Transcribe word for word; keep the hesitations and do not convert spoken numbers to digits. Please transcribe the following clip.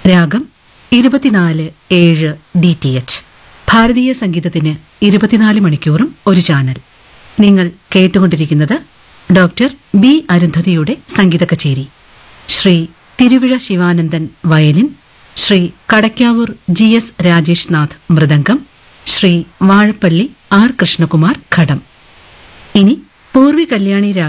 രാഗം ഇരുപത്തിനാല് ഏഴ് ഡി ടി എച്ച്. ഭാരതീയ സംഗീതത്തിന് ഇരുപത്തിനാല് മണിക്കൂറും ഒരു ചാനൽ. നിങ്ങൾ കേട്ടുകൊണ്ടിരിക്കുന്നത് ഡോക്ടർ ബി അരുന്ധതിയുടെ സംഗീത കച്ചേരി. Shri Thiruvizha Sivanandan violin, Shri Kadakkavoor G S Rajesh Nath mridangam, Shri Vazhappally R Krishnakumar ഘടം. ഇനി പൂർവി കല്യാണി രാഗം